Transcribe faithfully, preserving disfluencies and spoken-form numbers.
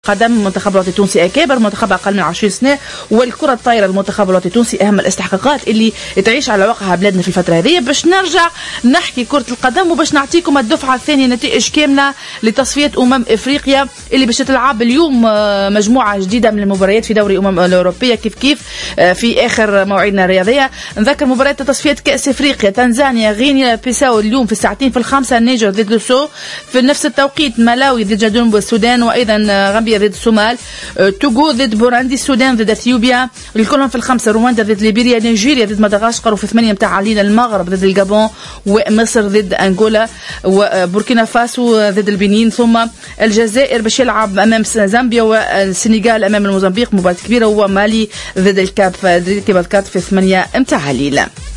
قدم المنتخب الوطني التونسي أكابر، منتخب أقل من عشرين سنة، والكرة الطايرة المنتخب الوطني التونسي أهم الاستحقاقات اللي تعيش على واقعها بلادنا في الفترة هذه. باش نرجع نحكي كرة القدم وباش نعطيكم الدفعة الثانية نتائج كاملة لتصفية أمم إفريقيا اللي باش تلعب اليوم مجموعة جديدة من المباريات في دوري أمم الأوروبية كيف كيف في آخر موعدنا الرياضية. نذكر مباريات تصفية كأس إفريقيا: تنزانيا غينيا بيساو اليوم في الساعتين في الخامسة، النيجر ضد لوسو في نفس التوقيت، ملاوي ضد جنوب السودان، وأيضا غامبيا ضد الصومال، توغو ضد بوراندي، السودان ضد اثيوبيا الكلهم في الخمسه، رواندا ضد ليبيريا، نيجيريا ضد مدغشقر، وفي ثمانيه متاع علينا المغرب ضد الجابون، ومصر ضد انغولا، وبوركينا فاسو ضد البنين، ثم الجزائر باش يلعب امام زامبيا، والسنغال امام الموزمبيق، مباراه كبيره، ومالي ضد الكاب ضد الكاب في ثمانيه متاع علينا.